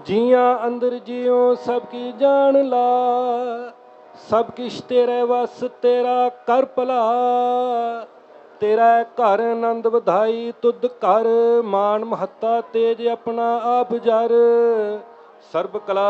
ਜੀਆਂ ਅੰਦਰ ਜਿਉ ਸਭ ਕੀ ਜਾਣ ਲਾ, ਸਭ ਕਿਛ ਤੇਰੇ ਵਸ ਤੇਰਾ ਕਰ ਭਲਾ। ਤੇਰਾ ਘਰ ਆਨੰਦ ਵਧਾਈ ਤੁਧ ਘਰ, ਮਾਨ ਮਹੱਤਾ ਤੇਜ ਆਪਣਾ ਆਪ ਜਰ। ਸਰਬ ਕਲਾ